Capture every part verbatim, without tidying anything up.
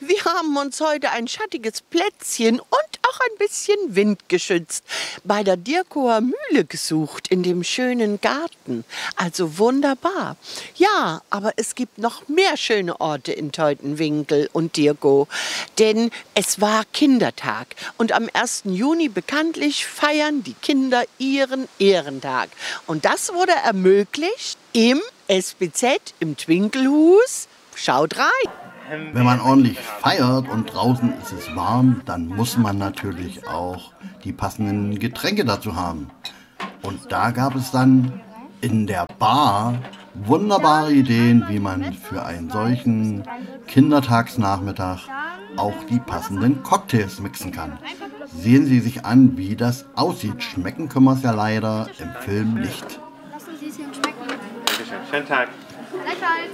Wir haben uns heute ein schattiges Plätzchen und auch ein bisschen windgeschützt bei der Dirkower Mühle gesucht, in dem schönen Garten. Also wunderbar. Ja, aber es gibt noch mehr schöne Orte in Teutenwinkel und Dirkow, denn es war Kindertag und am ersten Juni bekanntlich feiern die Kinder ihren Ehrentag. Und das wurde ermöglicht im S B Z, im Twinkelhus. Schaut rein! Wenn man ordentlich feiert und draußen ist es warm, dann muss man natürlich auch die passenden Getränke dazu haben. Und da gab es dann in der Bar wunderbare Ideen, wie man für einen solchen Kindertagsnachmittag auch die passenden Cocktails mixen kann. Sehen Sie sich an, wie das aussieht. Schmecken können wir es ja leider im Film nicht. Lassen Sie es Ihnen schmecken. Dankeschön. Schönen Tag. Gleichfalls.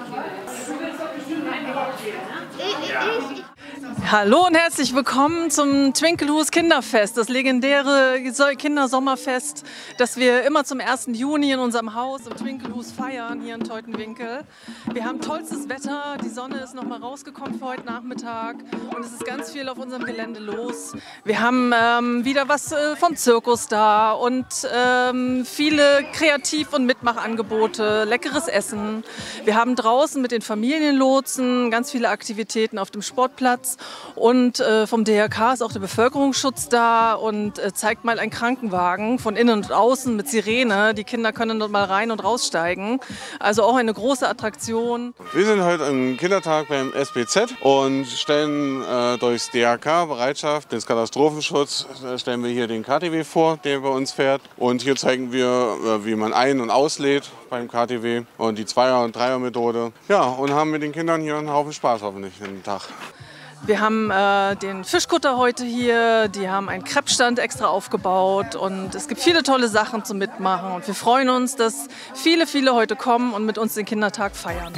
Ich, ich, ich. Hallo und herzlich willkommen zum Twinkelhus Kinderfest, das legendäre Kindersommerfest, das wir immer zum ersten Juni in unserem Haus im Twinkelhus feiern, hier in Teutenwinkel. Wir haben tollstes Wetter, die Sonne ist noch mal rausgekommen für heute Nachmittag und es ist ganz viel auf unserem Gelände los. Wir haben ähm, wieder was äh, vom Zirkus da und ähm, viele Kreativ- und Mitmachangebote, leckeres Essen. Wir haben draußen mit den Familienlotsen ganz viele Aktivitäten auf dem Sportplatz. Und äh, vom D R K ist auch der Bevölkerungsschutz da und äh, zeigt mal einen Krankenwagen von innen und außen mit Sirene. Die Kinder können dort mal rein und raussteigen. Also auch eine große Attraktion. Wir sind heute am Kindertag beim S B Z und stellen äh, durchs D R K Bereitschaft des Katastrophenschutz, äh, stellen wir hier den K T W vor, der bei uns fährt. Und hier zeigen wir, äh, wie man ein- und auslädt beim K T W und die Zweier- und Dreier-Methode. Ja, und haben mit den Kindern hier einen Haufen Spaß hoffentlich den Tag. Wir haben äh, den Fischkutter heute hier, die haben einen Kreppstand extra aufgebaut und es gibt viele tolle Sachen zum Mitmachen und wir freuen uns, dass viele, viele heute kommen und mit uns den Kindertag feiern.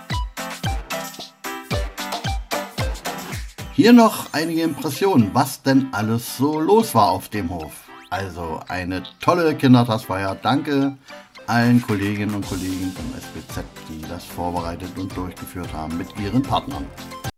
Hier noch einige Impressionen, was denn alles so los war auf dem Hof. Also eine tolle Kindertagsfeier. Danke allen Kolleginnen und Kollegen vom S B Z, die das vorbereitet und durchgeführt haben mit ihren Partnern.